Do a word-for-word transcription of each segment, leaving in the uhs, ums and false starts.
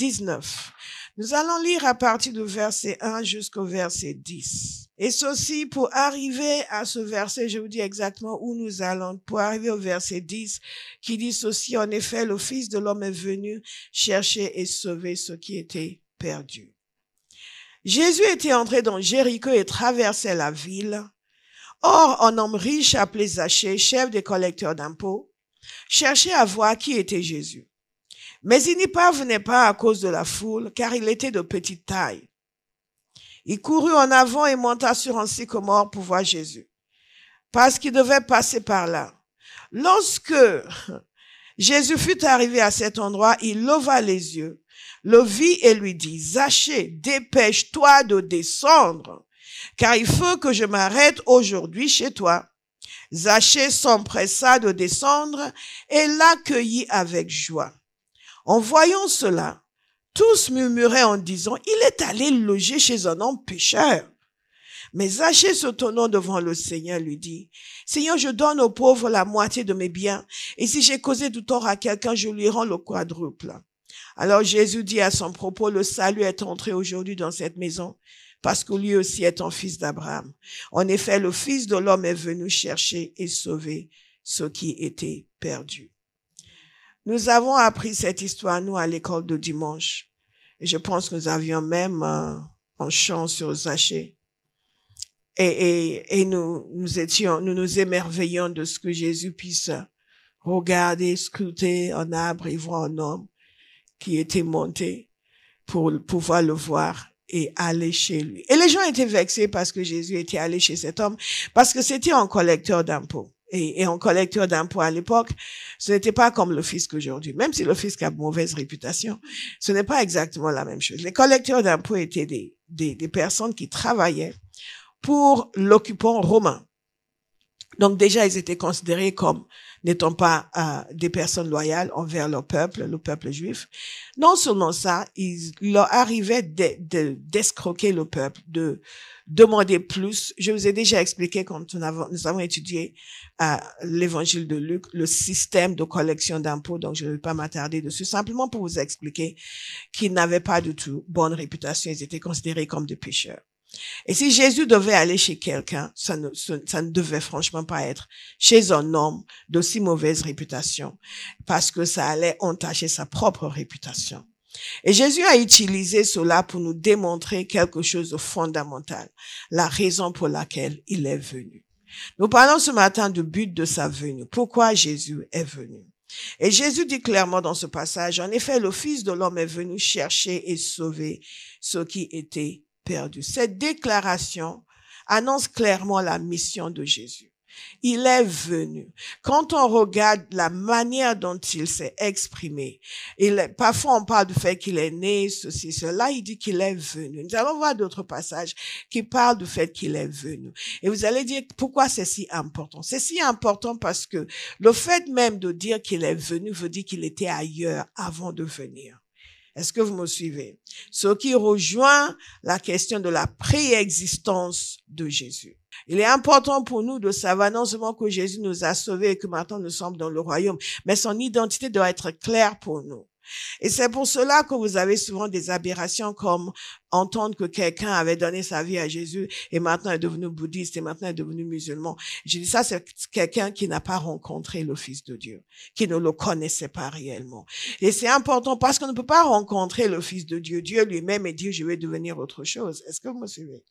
dix-neuf. Nous allons lire à partir du verset un jusqu'au verset dix. Et ceci, pour arriver à ce verset, je vous dis exactement où nous allons, pour arriver au verset dix, qui dit ceci: en effet, le Fils de l'homme est venu chercher et sauver ce qui était perdu. Jésus était entré dans Jéricho et traversait la ville. Or, un homme riche appelé Zachée, chef des collecteurs d'impôts, cherchait à voir qui était Jésus. Mais il n'y parvenait pas à cause de la foule, car il était de petite taille. Il courut en avant et monta sur un sycomore pour voir Jésus, parce qu'il devait passer par là. Lorsque Jésus fut arrivé à cet endroit, il leva les yeux, le vit et lui dit: Zachée, dépêche-toi de descendre, car il faut que je m'arrête aujourd'hui chez toi. Zachée s'empressa de descendre et l'accueillit avec joie. En voyant cela, tous murmuraient en disant: il est allé loger chez un homme pécheur. Mais Zachée, se tenant devant le Seigneur, lui dit: Seigneur, je donne aux pauvres la moitié de mes biens, et si j'ai causé du tort à quelqu'un, je lui rends le quadruple. Alors Jésus dit à son propos: le salut est entré aujourd'hui dans cette maison, parce que lui aussi est un fils d'Abraham. En effet, le Fils de l'homme est venu chercher et sauver ce qui était perdu. Nous avons appris cette histoire, nous, à l'école de dimanche. Et je pense que nous avions même euh, un chant sur Zachée. Et, et, et nous, nous étions, nous nous émerveillions de ce que Jésus puisse regarder, scruter un arbre et voir un homme qui était monté pour pouvoir le voir et aller chez lui. Et les gens étaient vexés parce que Jésus était allé chez cet homme, parce que c'était un collecteur d'impôts. Et, et un collecteur d'impôts à l'époque, ce n'était pas comme le fisc aujourd'hui. Même si le fisc a mauvaise réputation, ce n'est pas exactement la même chose. Les collecteurs d'impôts étaient des, des, des personnes qui travaillaient pour l'occupant romain. Donc déjà, ils étaient considérés comme n'étant pas euh, des personnes loyales envers leur peuple, le peuple juif. Non seulement ça, il leur arrivait de, de, d'escroquer le peuple, de demander plus. Je vous ai déjà expliqué quand nous avons, nous avons étudié euh, l'évangile de Luc, le système de collection d'impôts, donc je ne vais pas m'attarder dessus, simplement pour vous expliquer qu'ils n'avaient pas du tout bonne réputation, ils étaient considérés comme des pécheurs. Et si Jésus devait aller chez quelqu'un, ça ne, ça ne devait franchement pas être chez un homme d'aussi mauvaise réputation, parce que ça allait entacher sa propre réputation. Et Jésus a utilisé cela pour nous démontrer quelque chose de fondamental, la raison pour laquelle il est venu. Nous parlons ce matin du but de sa venue, pourquoi Jésus est venu. Et Jésus dit clairement dans ce passage: en effet, le Fils de l'homme est venu chercher et sauver ce qui était perdu. Cette déclaration annonce clairement la mission de Jésus. Il est venu. Quand on regarde la manière dont il s'est exprimé, il, parfois on parle du fait qu'il est né, ceci, cela, il dit qu'il est venu. Nous allons voir d'autres passages qui parlent du fait qu'il est venu. Et vous allez dire, pourquoi c'est si important? C'est si important parce que le fait même de dire qu'il est venu veut dire qu'il était ailleurs avant de venir. Est-ce que vous me suivez? Ce qui rejoint la question de la préexistence de Jésus. Il est important pour nous de savoir non seulement que Jésus nous a sauvés et que maintenant nous sommes dans le royaume, mais son identité doit être claire pour nous. Et c'est pour cela que vous avez souvent des aberrations comme entendre que quelqu'un avait donné sa vie à Jésus et maintenant est devenu bouddhiste et maintenant est devenu musulman. Je dis ça, c'est quelqu'un qui n'a pas rencontré le Fils de Dieu, qui ne le connaissait pas réellement. Et c'est important parce qu'on ne peut pas rencontrer le Fils de Dieu. Dieu lui-même est dit, je vais devenir autre chose. Est-ce que vous me suivez?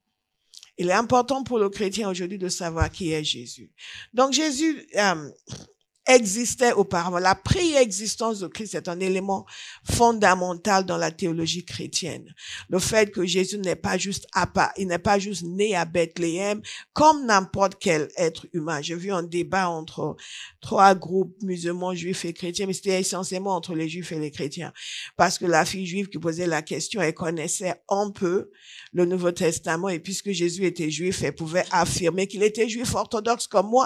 Il est important pour le chrétien aujourd'hui de savoir qui est Jésus. Donc Jésus euh, existait auparavant. La préexistence de Christ est un élément fondamental dans la théologie chrétienne. Le fait que Jésus n'est pas juste à part, il n'est pas juste né à Bethléem comme n'importe quel être humain. J'ai vu un débat entre trois groupes musulmans, juifs et chrétiens, mais c'était essentiellement entre les juifs et les chrétiens. Parce que la fille juive qui posait la question, elle connaissait un peu le Nouveau Testament et puisque Jésus était juif, elle pouvait affirmer qu'il était juif orthodoxe comme moi.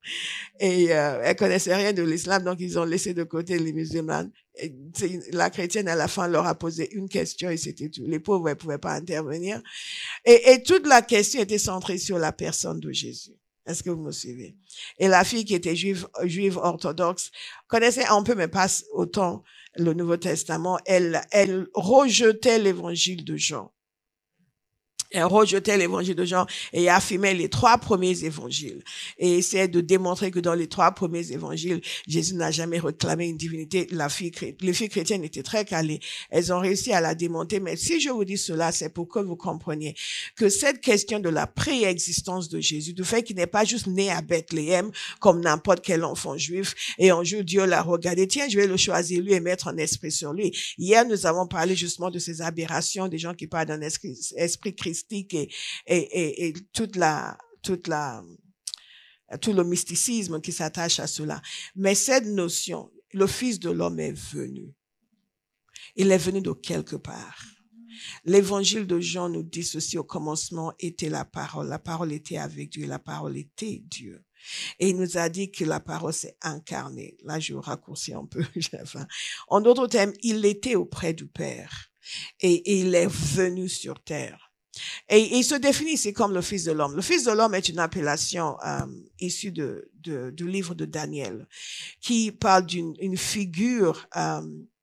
Et euh, elle connaissait rien de l'islam, donc ils ont laissé de côté les musulmanes. Et la chrétienne, à la fin, leur a posé une question et c'était tout. Les pauvres, elles pouvaient pas intervenir. Et, et toute la question était centrée sur la personne de Jésus. Est-ce que vous me suivez? Et la fille qui était juive, juive orthodoxe, connaissait un peu, mais pas autant le Nouveau Testament. Elle, elle rejetait l'évangile de Jean. Elle rejetait l'évangile de Jean et affirmait les trois premiers évangiles et essayait de démontrer que dans les trois premiers évangiles, Jésus n'a jamais réclamé une divinité. La fille, les filles chrétiennes étaient très calées. Elles ont réussi à la démonter. Mais si je vous dis cela, c'est pour que vous compreniez que cette question de la préexistence de Jésus, du fait qu'il n'est pas juste né à Bethléem comme n'importe quel enfant juif et un jour Dieu l'a regardé. Tiens, je vais le choisir lui et mettre un esprit sur lui. Hier, nous avons parlé justement de ces aberrations, des gens qui parlent d'un esprit, esprit christique et, et, et, et toute la, toute la, tout le mysticisme qui s'attache à cela. Mais cette notion, le Fils de l'homme est venu. Il est venu de quelque part. L'évangile de Jean nous dit ceci: au commencement était la parole. La parole était avec Dieu et la parole était Dieu. Et il nous a dit que la parole s'est incarnée. Là, je raccourcis un peu. En d'autres termes, il était auprès du Père et, et il est venu sur terre. Et, et il se définit ici comme le Fils de l'homme. Le Fils de l'homme est une appellation euh, issue de, de, du livre de Daniel, qui parle d'une une figure euh,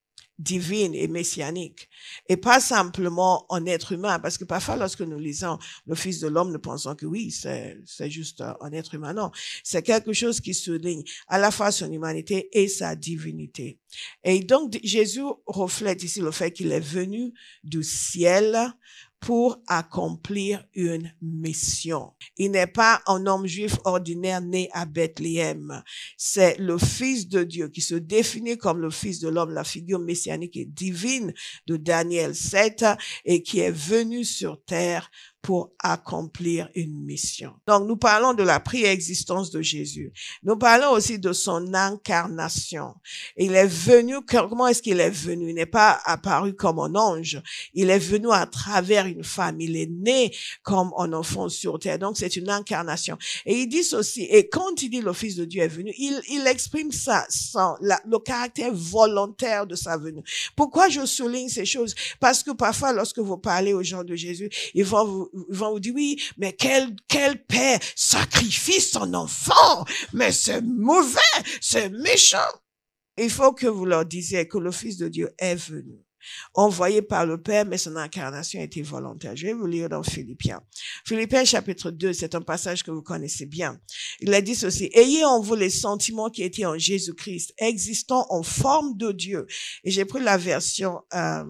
divine et messianique, et pas simplement en être humain, parce que parfois lorsque nous lisons le Fils de l'homme, nous pensons que oui, c'est c'est juste un être humain. Non, c'est quelque chose qui souligne à la fois son humanité et sa divinité. Et donc Jésus reflète ici le fait qu'il est venu du ciel pour accomplir une mission. Il n'est pas un homme juif ordinaire né à Bethléem. C'est le Fils de Dieu qui se définit comme le Fils de l'homme, la figure messianique et divine de Daniel sept, et qui est venu sur terre pour accomplir une mission. Donc, nous parlons de la préexistence de Jésus. Nous parlons aussi de son incarnation. Il est venu, comment est-ce qu'il est venu? Il n'est pas apparu comme un ange. Il est venu à travers une femme. Il est né comme un enfant sur terre. Donc, c'est une incarnation. Et il dit ceci, et quand il dit le Fils de Dieu est venu, il, il exprime ça, sans, la, le caractère volontaire de sa venue. Pourquoi je souligne ces choses? Parce que parfois, lorsque vous parlez aux gens de Jésus, ils vont vous Ils vont vous dire, oui, mais quel, quel père sacrifie son enfant? Mais c'est mauvais, c'est méchant. Il faut que vous leur disiez que le Fils de Dieu est venu, envoyé par le Père, mais son incarnation était volontaire. Je vais vous lire dans Philippiens. Philippiens chapitre deux, c'est un passage que vous connaissez bien. Il a dit ceci: ayez en vous les sentiments qui étaient en Jésus-Christ, existant en forme de Dieu. Et j'ai pris la version euh,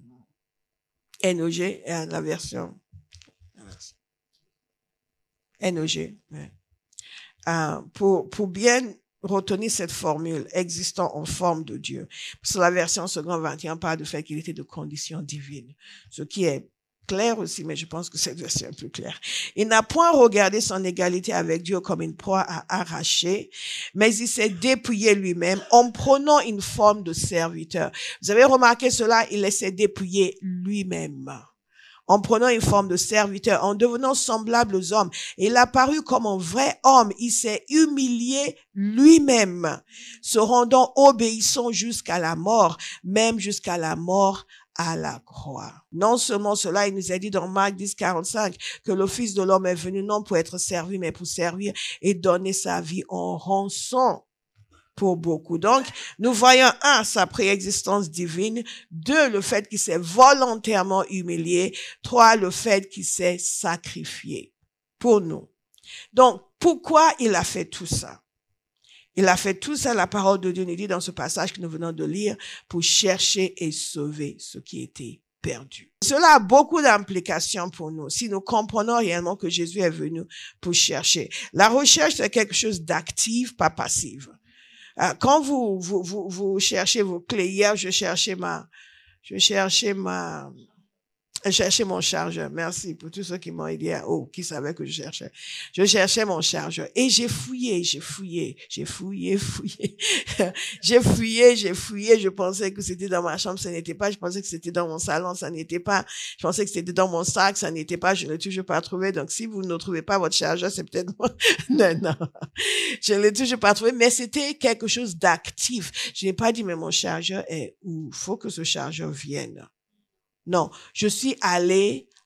N O G, euh, la version N O G, ouais. euh, pour, pour bien retenir cette formule, existant en forme de Dieu. Sur la version Second vingt et un parle du fait qu'il était de condition divine, ce qui est clair aussi, mais je pense que cette version est plus claire. Il n'a point regardé son égalité avec Dieu comme une proie à arracher, mais il s'est dépouillé lui-même en prenant une forme de serviteur. Vous avez remarqué cela? Il s'est dépouillé lui-même en prenant une forme de serviteur, en devenant semblable aux hommes. Et il a paru comme un vrai homme. Il s'est humilié lui-même, se rendant obéissant jusqu'à la mort, même jusqu'à la mort à la croix. Non seulement cela, il nous a dit dans Marc dix, quarante-cinq, que le Fils de l'homme est venu non pour être servi, mais pour servir et donner sa vie en rançon pour beaucoup. Donc, nous voyons, un, sa préexistence divine, deux, le fait qu'il s'est volontairement humilié, trois, le fait qu'il s'est sacrifié pour nous. Donc, pourquoi il a fait tout ça? Il a fait tout ça, la parole de Dieu nous dit dans ce passage que nous venons de lire, pour chercher et sauver ce qui était perdu. Cela a beaucoup d'implications pour nous, si nous comprenons réellement que Jésus est venu pour chercher. La recherche, c'est quelque chose d'actif, pas passif. Quand vous, vous, vous, vous cherchez vos clés, hier, je cherchais ma, je cherchais ma, je cherchais mon chargeur. Merci pour tous ceux qui m'ont aidé, oh, qui savaient que je cherchais. Je cherchais mon chargeur et j'ai fouillé, j'ai fouillé, j'ai fouillé, fouillé. j'ai fouillé, j'ai fouillé. Je pensais que c'était dans ma chambre, ça n'était pas. Je pensais que c'était dans mon salon, ça n'était pas. Je pensais que c'était dans mon sac, ça n'était pas. Je ne l'ai toujours pas trouvé. Donc, si vous ne trouvez pas votre chargeur, c'est peut-être moi. non, non. Je ne l'ai toujours pas trouvé, mais c'était quelque chose d'actif. Je n'ai pas dit, mais mon chargeur est où? Faut que ce chargeur vienne. Non, je suis allée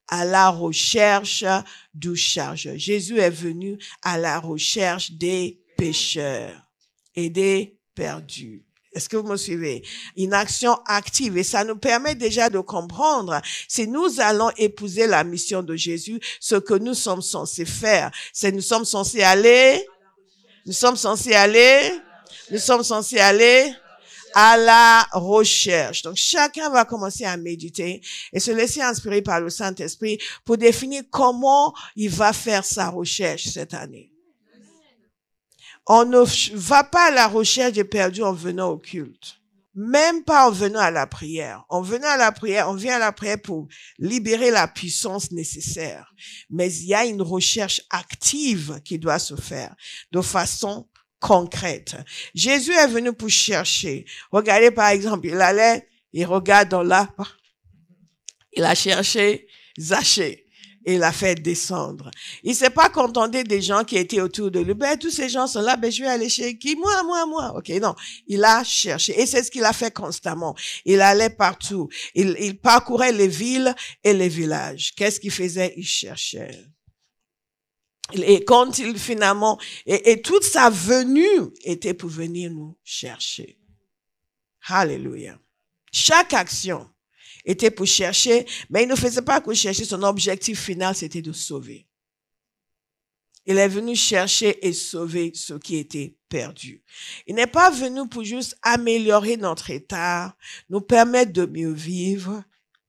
à la recherche du chargeur. Jésus est venu à la recherche des pécheurs et des perdus. Est-ce que vous me suivez? Une action active. Et ça nous permet déjà de comprendre, si nous allons épouser la mission de Jésus, ce que nous sommes censés faire, c'est nous sommes censés aller, nous sommes censés aller, nous sommes censés aller à la recherche. Donc, chacun va commencer à méditer et se laisser inspirer par le Saint-Esprit pour définir comment il va faire sa recherche cette année. On ne va pas à la recherche des perdus en venant au culte. Même pas en venant à la prière. En venant à la prière, on vient à la prière pour libérer la puissance nécessaire. Mais il y a une recherche active qui doit se faire de façon concrète. Jésus est venu pour chercher. Regardez par exemple, il allait, il regarde dans l'arbre. Il a cherché Zachée. Et il l'a fait descendre. Il s'est pas contenté des gens qui étaient autour de lui. Ben, tous ces gens sont là, ben, je vais aller chez qui? Moi, moi, moi. Ok, non. Il a cherché. Et c'est ce qu'il a fait constamment. Il allait partout. Il, il parcourait les villes et les villages. Qu'est-ce qu'il faisait? Il cherchait. Et quand il finalement, et, et toute sa venue était pour venir nous chercher. Alléluia. Chaque action était pour chercher, mais il ne faisait pas que chercher. Son objectif final, c'était de sauver. Il est venu chercher et sauver ceux qui étaient perdus. Il n'est pas venu pour juste améliorer notre état, nous permettre de mieux vivre,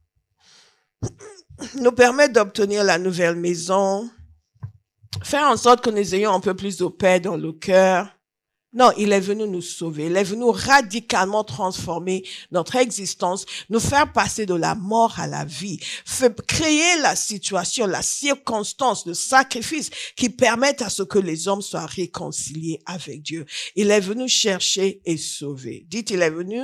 nous permettre d'obtenir la nouvelle maison, faire en sorte que nous ayons un peu plus de paix dans le cœur. Non, il est venu nous sauver. Il est venu radicalement transformer notre existence, nous faire passer de la mort à la vie, faire créer la situation, la circonstance, le sacrifice qui permettent à ce que les hommes soient réconciliés avec Dieu. Il est venu chercher et sauver. Dites, il est venu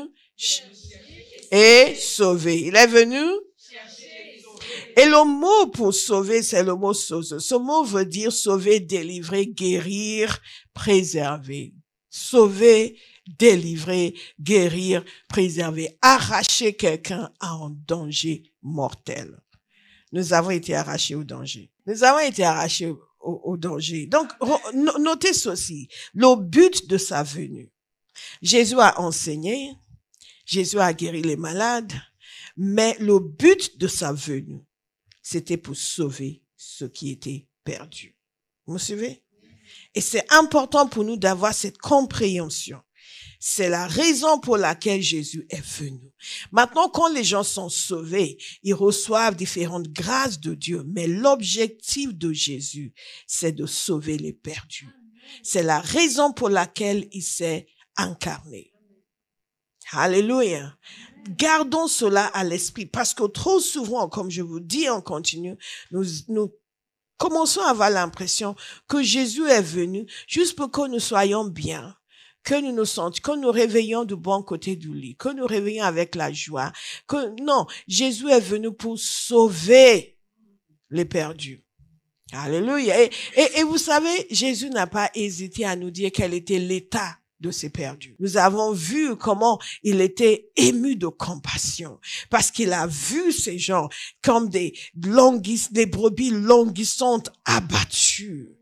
et sauver. Il est venu et le mot pour sauver, c'est le mot sozo. Ce mot veut dire sauver, délivrer, guérir, préserver. Sauver, délivrer, guérir, préserver, arracher quelqu'un à un danger mortel. Nous avons été arrachés au danger. Nous avons été arrachés au, au, au danger. Donc, notez ceci, le but de sa venue. Jésus a enseigné, Jésus a guéri les malades, mais le but de sa venue, c'était pour sauver ceux qui étaient perdus. Vous me suivez? Et c'est important pour nous d'avoir cette compréhension. C'est la raison pour laquelle Jésus est venu. Maintenant, quand les gens sont sauvés, ils reçoivent différentes grâces de Dieu. Mais l'objectif de Jésus, c'est de sauver les perdus. C'est la raison pour laquelle il s'est incarné. Alléluia. Gardons cela à l'esprit parce que trop souvent, comme je vous dis en continu, nous, nous commençons à avoir l'impression que Jésus est venu juste pour que nous soyons bien, que nous nous sentions, que nous réveillons du bon côté du lit, que nous réveillons avec la joie. Que non, Jésus est venu pour sauver les perdus. Alléluia. Et, et, et vous savez, Jésus n'a pas hésité à nous dire quel était l'état de ces perdus. Nous avons vu comment il était ému de compassion parce qu'il a vu ces gens comme des languis, des brebis languissantes abattues.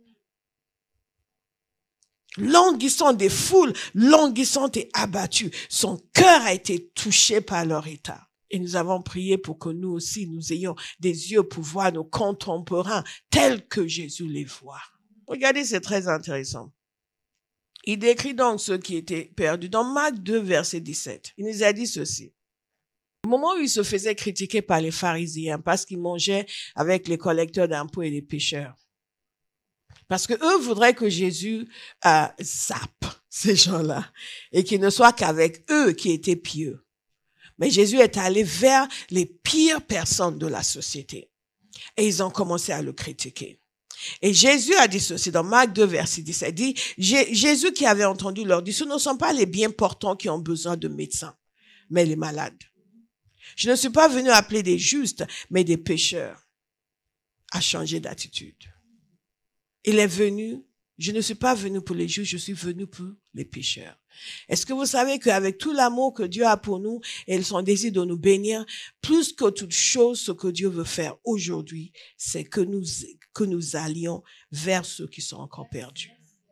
Languissantes, des foules languissantes et abattues. Son cœur a été touché par leur état. Et nous avons prié pour que nous aussi, nous ayons des yeux pour voir nos contemporains tels que Jésus les voit. Regardez, c'est très intéressant. Il décrit donc ceux qui étaient perdus. Dans Marc deux, verset dix-sept, il nous a dit ceci. Au moment où il se faisait critiquer par les pharisiens parce qu'ils mangeaient avec les collecteurs d'impôts et les pécheurs. Parce que eux voudraient que Jésus euh, zappe ces gens-là et qu'il ne soit qu'avec eux qui étaient pieux. Mais Jésus est allé vers les pires personnes de la société. Et ils ont commencé à le critiquer. Et Jésus a dit ceci dans Marc deux, verset dix-sept, dit, Jésus qui avait entendu leur dire, ce ne sont pas les bien portants qui ont besoin de médecins, mais les malades. Je ne suis pas venu appeler des justes, mais des pécheurs à changer d'attitude. Il est venu Je ne suis pas venu pour les justes, je suis venu pour les pécheurs. Est-ce que vous savez qu'avec tout l'amour que Dieu a pour nous et son désir de nous bénir, plus que toute chose, ce que Dieu veut faire aujourd'hui, c'est que nous, que nous allions vers ceux qui sont encore perdus.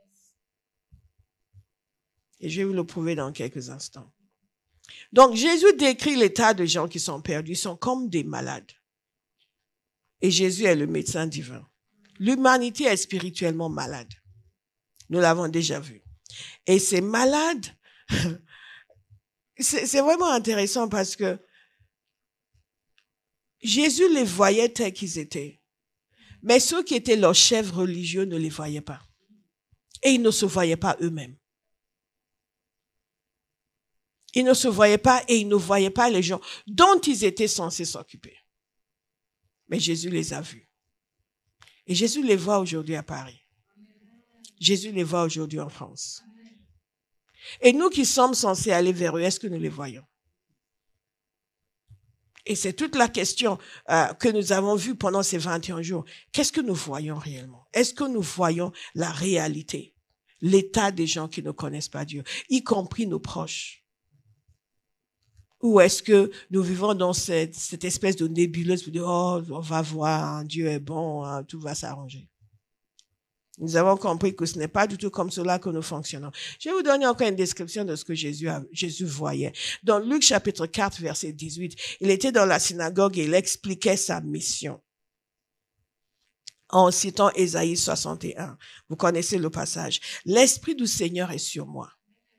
Et je vais vous le prouver dans quelques instants. Donc, Jésus décrit l'état de gens qui sont perdus. Ils sont comme des malades. Et Jésus est le médecin divin. L'humanité est spirituellement malade. Nous l'avons déjà vu. Et ces malades, c'est, c'est vraiment intéressant parce que Jésus les voyait tels qu'ils étaient. Mais ceux qui étaient leurs chefs religieux ne les voyaient pas. Et ils ne se voyaient pas eux-mêmes. Ils ne se voyaient pas et ils ne voyaient pas les gens dont ils étaient censés s'occuper. Mais Jésus les a vus. Et Jésus les voit aujourd'hui à Paris. Jésus les voit aujourd'hui en France. Et nous qui sommes censés aller vers eux, est-ce que nous les voyons? Et c'est toute la question euh, que nous avons vue pendant ces vingt et un jours. Qu'est-ce que nous voyons réellement? Est-ce que nous voyons la réalité? L'état des gens qui ne connaissent pas Dieu, y compris nos proches? Ou est-ce que nous vivons dans cette, cette espèce de nébuleuse où oh, on va voir, hein, Dieu est bon, hein, tout va s'arranger? Nous avons compris que ce n'est pas du tout comme cela que nous fonctionnons. Je vais vous donner encore une description de ce que Jésus, a, Jésus voyait. Dans Luc chapitre quatre, verset dix-huit, il était dans la synagogue et il expliquait sa mission. En citant Ésaïe soixante et un. Vous connaissez le passage. L'Esprit du Seigneur est sur moi,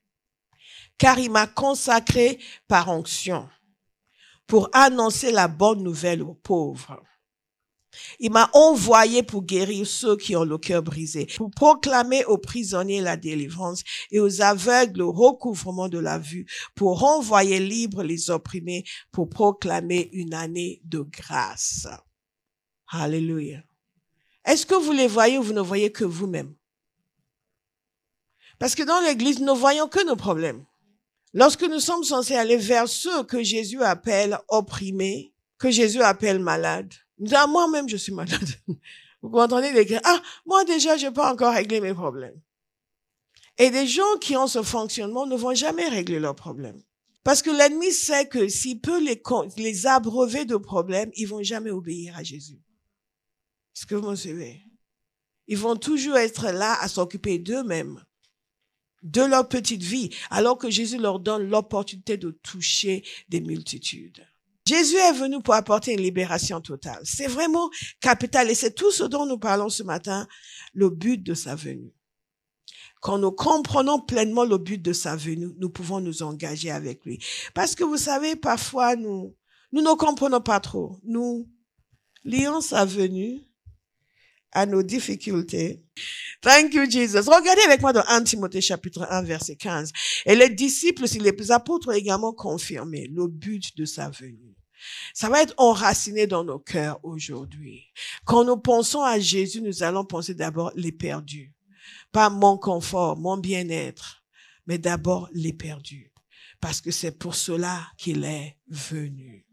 car il m'a consacré par onction pour annoncer la bonne nouvelle aux pauvres. Il m'a envoyé pour guérir ceux qui ont le cœur brisé, pour proclamer aux prisonniers la délivrance et aux aveugles le recouvrement de la vue, pour renvoyer libres les opprimés, pour proclamer une année de grâce. Alléluia. Est-ce que vous les voyez ou vous ne voyez que vous-même? Parce que dans l'Église, nous ne voyons que nos problèmes. Lorsque nous sommes censés aller vers ceux que Jésus appelle opprimés, que Jésus appelle malades, nous disons, ah, moi-même, je suis malade. Vous entendez les cris, ah, moi déjà, je n'ai pas encore réglé mes problèmes. Et des gens qui ont ce fonctionnement ne vont jamais régler leurs problèmes. Parce que l'ennemi sait que s'il peut les, les abreuver de problèmes, ils vont jamais obéir à Jésus. Est-ce que vous me suivez? Ils vont toujours être là à s'occuper d'eux-mêmes, de leur petite vie, alors que Jésus leur donne l'opportunité de toucher des multitudes. Jésus est venu pour apporter une libération totale. C'est vraiment capital et c'est tout ce dont nous parlons ce matin, le but de sa venue. Quand nous comprenons pleinement le but de sa venue, nous pouvons nous engager avec lui. Parce que vous savez, parfois, nous, nous ne comprenons pas trop. Nous lions sa venue à nos difficultés. Thank you, Jesus. Regardez avec moi dans premier Timothée chapitre un, verset quinze. Et les disciples, si les apôtres ont également confirmé le but de sa venue. Ça va être enraciné dans nos cœurs aujourd'hui. Quand nous pensons à Jésus, nous allons penser d'abord les perdus. Pas mon confort, mon bien-être, mais d'abord les perdus. Parce que c'est pour cela qu'il est venu.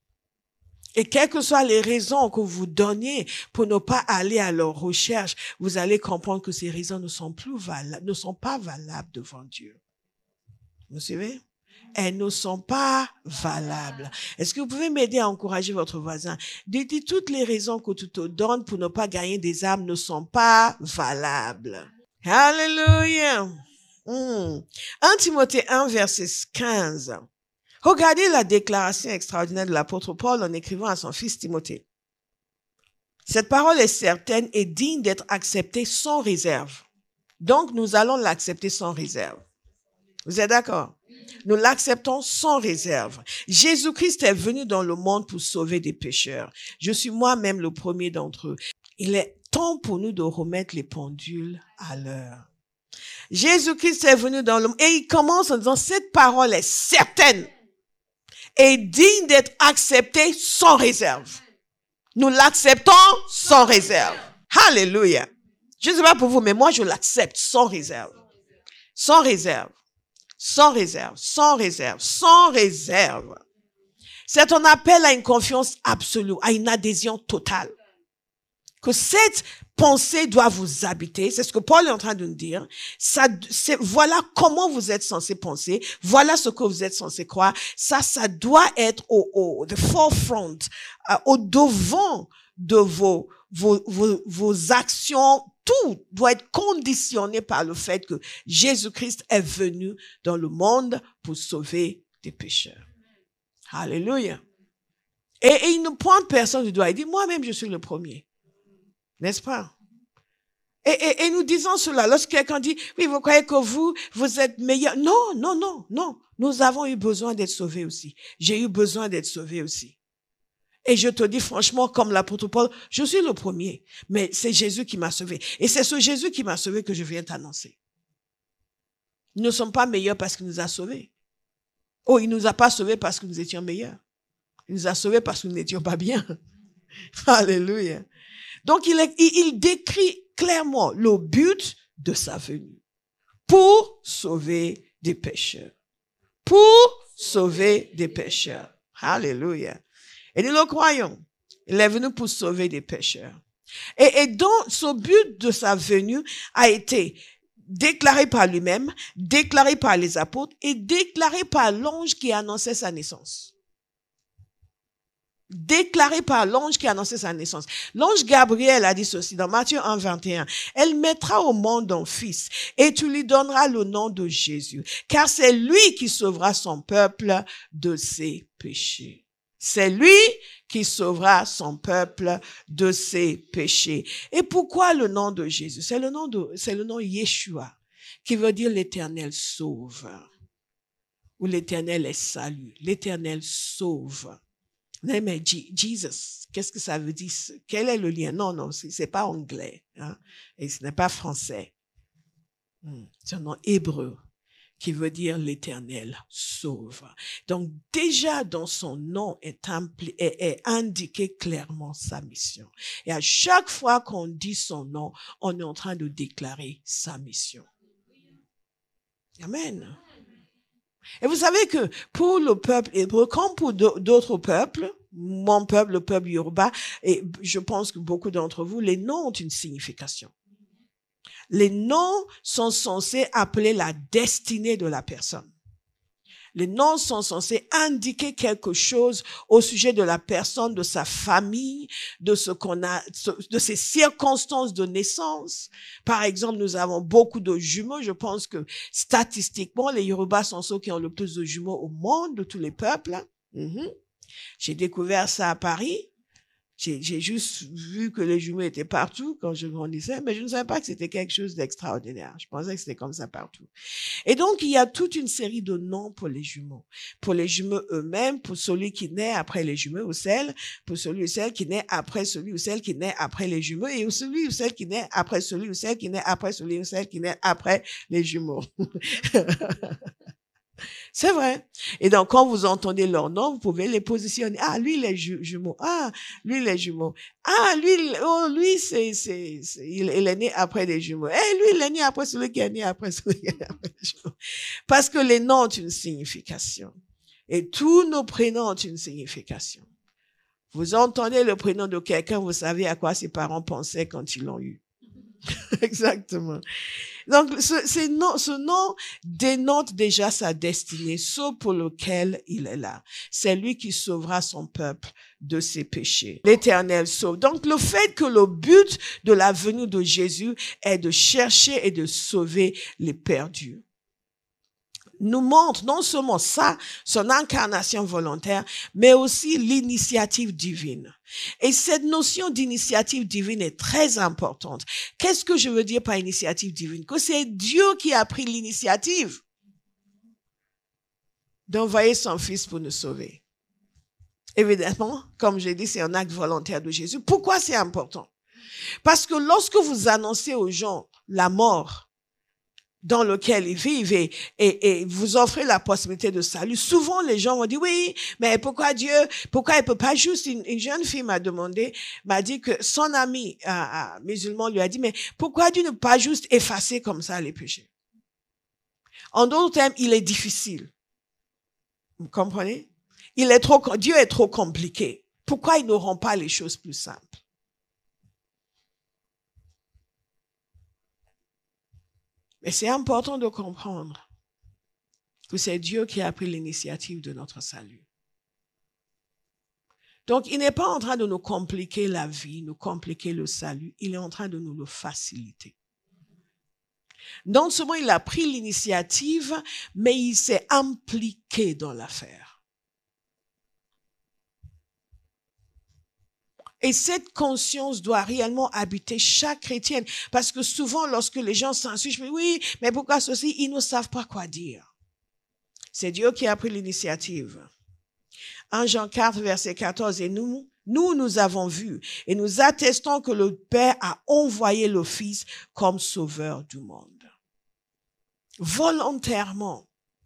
Et quelles que soient les raisons que vous donniez pour ne pas aller à leur recherche, vous allez comprendre que ces raisons ne sont plus valables, ne sont pas valables devant Dieu. Vous suivez? Elles ne sont pas valables. Est-ce que vous pouvez m'aider à encourager votre voisin? Dites toutes les raisons que tu te donnes pour ne pas gagner des âmes ne sont pas valables. Alléluia. Hmm. premier Timothée un, verset quinze. Regardez la déclaration extraordinaire de l'apôtre Paul en écrivant à son fils Timothée. Cette parole est certaine et digne d'être acceptée sans réserve. Donc, nous allons l'accepter sans réserve. Vous êtes d'accord? Nous l'acceptons sans réserve. Jésus-Christ est venu dans le monde pour sauver des pécheurs. Je suis moi-même le premier d'entre eux. Il est temps pour nous de remettre les pendules à l'heure. Jésus-Christ est venu dans le monde et il commence en disant, cette parole est certaine et digne d'être acceptée sans réserve. Nous l'acceptons sans réserve. Alléluia. Je ne sais pas pour vous, mais moi je l'accepte sans réserve. Sans réserve. Sans réserve, sans réserve, sans réserve. C'est un appel à une confiance absolue, à une adhésion totale. que cette pensée doit vous habiter. C'est ce que Paul est en train de nous dire. Ça, c'est, voilà comment vous êtes censé penser. Voilà ce que vous êtes censé croire. Ça, ça doit être au, au the forefront, euh, au devant de vos, vos, vos, vos actions. Tout doit être conditionné par le fait que Jésus-Christ est venu dans le monde pour sauver des pécheurs. Alléluia. Et, et il ne pointe personne du doigt. Il dit, moi-même, je suis le premier. N'est-ce pas? Et, et, et nous disons cela. Lorsque quelqu'un dit, oui, vous croyez que vous, vous êtes meilleur. Non, non, non, non. Nous avons eu besoin d'être sauvés aussi. J'ai eu besoin d'être sauvé aussi. Et je te dis franchement, comme l'apôtre Paul, je suis le premier. Mais c'est Jésus qui m'a sauvé. Et c'est ce Jésus qui m'a sauvé que je viens t'annoncer. Nous ne sommes pas meilleurs parce qu'il nous a sauvés. Oh, il nous a pas sauvés parce que nous étions meilleurs. Il nous a sauvés parce que nous n'étions pas bien. Alléluia. Donc, il, est, il, il décrit clairement le but de sa venue. Pour sauver des pécheurs. Pour sauver des pécheurs. Alléluia. Et nous le croyons. Il est venu pour sauver des pécheurs. Et, et donc, ce but de sa venue a été déclaré par lui-même, déclaré par les apôtres et déclaré par l'ange qui annonçait sa naissance. Déclaré par l'ange qui annonçait sa naissance. L'ange Gabriel a dit ceci dans Matthieu un, vingt et un. Elle mettra au monde un fils et tu lui donneras le nom de Jésus, car c'est lui qui sauvera son peuple de ses péchés. C'est lui qui sauvera son peuple de ses péchés. Et pourquoi le nom de Jésus? C'est le nom de, c'est le nom Yeshua, qui veut dire l'Éternel sauve. Ou l'Éternel est salut. L'Éternel sauve. Mais, mais Jesus, qu'est-ce que ça veut dire? Quel est le lien? Non, non, c'est, c'est pas anglais, hein, et ce n'est pas français. C'est un nom hébreu qui veut dire l'Éternel sauve. Donc, déjà dans son nom est, impli- est, est indiqué clairement sa mission. Et à chaque fois qu'on dit son nom, on est en train de déclarer sa mission. Amen. Et vous savez que pour le peuple hébreu, comme pour d'autres peuples, mon peuple, le peuple Yoruba, et je pense que beaucoup d'entre vous, les noms ont une signification. Les noms sont censés appeler la destinée de la personne. Les noms sont censés indiquer quelque chose au sujet de la personne, de sa famille, de ce qu'on a, de ses circonstances de naissance. Par exemple, nous avons beaucoup de jumeaux. Je pense que statistiquement, les Yorubas sont ceux qui ont le plus de jumeaux au monde, de tous les peuples. Mm-hmm. J'ai découvert ça à Paris. J'ai, j'ai juste vu que les jumeaux étaient partout quand je grandissais, mais je ne savais pas que c'était quelque chose d'extraordinaire. Je pensais que c'était comme ça partout. Et donc, il y a toute une série de noms pour les jumeaux. Pour les jumeaux eux-mêmes, pour celui qui naît après les jumeaux ou celle, pour celui ou celle qui naît après celui ou celle qui naît après les jumeaux, et celui ou celle qui naît après celui ou celle qui naît après celui ou celle qui naît après les jumeaux. C'est vrai. Et donc, quand vous entendez leur nom, vous pouvez les positionner. Ah, lui, il est ju- jumeau. Ah, lui, il est jumeau. Ah, lui, oh, lui, c'est, c'est, c'est il, il est né après les jumeaux. Eh, hey, lui, il est né après celui qui est né après celui qui est né après les jumeaux. Parce que les noms ont une signification. Et tous nos prénoms ont une signification. Vous entendez le prénom de quelqu'un, vous savez à quoi ses parents pensaient quand ils l'ont eu. Exactement. Donc, ce, ce, nom, ce nom dénote déjà sa destinée, ce pour lequel il est là. C'est lui qui sauvera son peuple de ses péchés. L'Éternel sauve. Donc, le fait que le but de la venue de Jésus est de chercher et de sauver les perdus nous montre non seulement ça, son incarnation volontaire, mais aussi l'initiative divine. Et cette notion d'initiative divine est très importante. Qu'est-ce que je veux dire par initiative divine? Que c'est Dieu qui a pris l'initiative d'envoyer son Fils pour nous sauver. Évidemment, comme j'ai dit, c'est un acte volontaire de Jésus. Pourquoi c'est important? Parce que lorsque vous annoncez aux gens la mort dans lequel ils vivent et, et, et vous offrez la possibilité de salut, souvent les gens vont dire, oui, mais pourquoi Dieu, pourquoi il peut pas juste, une, une jeune fille m'a demandé, m'a dit que son ami euh, euh, musulman lui a dit, mais pourquoi Dieu ne peut pas juste effacer comme ça les péchés? En d'autres termes, il est difficile. Vous comprenez? Il est trop, Dieu est trop compliqué. Pourquoi il ne rend pas les choses plus simples? Mais c'est important de comprendre que c'est Dieu qui a pris l'initiative de notre salut. Donc, il n'est pas en train de nous compliquer la vie, nous compliquer le salut. Il est en train de nous le faciliter. Non seulement il a pris l'initiative, mais il s'est impliqué dans l'affaire. Et cette conscience doit réellement habiter chaque chrétienne. Parce que souvent, lorsque les gens s'insultent, je me dis, oui, mais pourquoi ceci? Ils ne savent pas quoi dire. C'est Dieu qui a pris l'initiative. un Jean quatre, verset quatorze, et nous, nous, nous avons vu et nous attestons que le Père a envoyé le Fils comme sauveur du monde. Volontairement.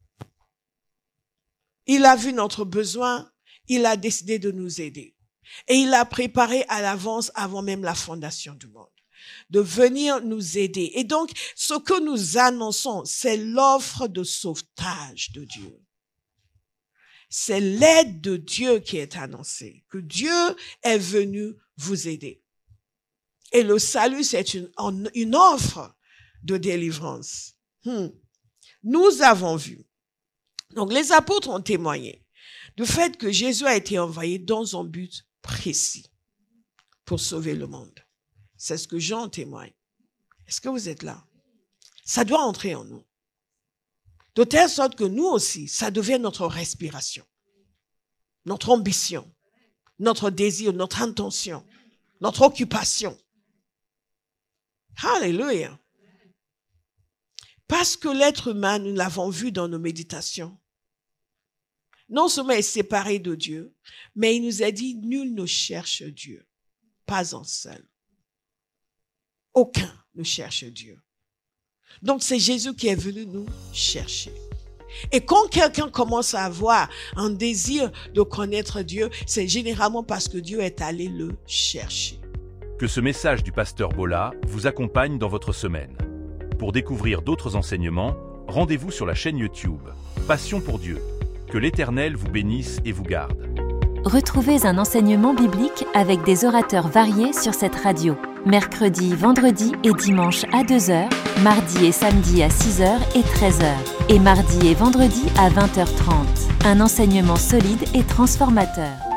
Il a vu notre besoin, il a décidé de nous aider. Et il a préparé à l'avance, avant même la fondation du monde, de venir nous aider. Et donc, ce que nous annonçons, c'est l'offre de sauvetage de Dieu. C'est l'aide de Dieu qui est annoncée, que Dieu est venu vous aider. Et le salut, c'est une, une offre de délivrance. Hmm. Nous avons vu. Donc, les apôtres ont témoigné du fait que Jésus a été envoyé dans un but précis pour sauver le monde. C'est ce que Jean témoigne. Est-ce que vous êtes là? Ça doit entrer en nous. De telle sorte que nous aussi, ça devient notre respiration, notre ambition, notre désir, notre intention, notre occupation. Alléluia. Parce que l'être humain, nous l'avons vu dans nos méditations, non seulement est séparé de Dieu, mais il nous a dit, nul ne cherche Dieu, pas un seul. Aucun ne cherche Dieu. Donc c'est Jésus qui est venu nous chercher. Et quand quelqu'un commence à avoir un désir de connaître Dieu, c'est généralement parce que Dieu est allé le chercher. Que ce message du pasteur Bolla vous accompagne dans votre semaine. Pour découvrir d'autres enseignements, rendez-vous sur la chaîne YouTube Passion pour Dieu. Que l'Éternel vous bénisse et vous garde. Retrouvez un enseignement biblique avec des orateurs variés sur cette radio. Mercredi, vendredi et dimanche à deux heures, mardi et samedi à six heures et treize heures, et mardi et vendredi à vingt heures trente. Un enseignement solide et transformateur.